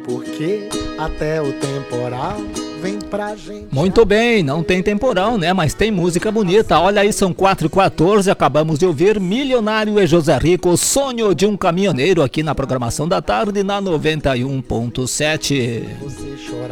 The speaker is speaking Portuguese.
porque até o temporal vem pra gente. Muito bem, não tem temporão, né? Mas tem música bonita. Olha aí, são 4h14, acabamos de ouvir Milionário e José Rico, Sonho de um Caminhoneiro, aqui na programação da tarde na 91.7. Você chora.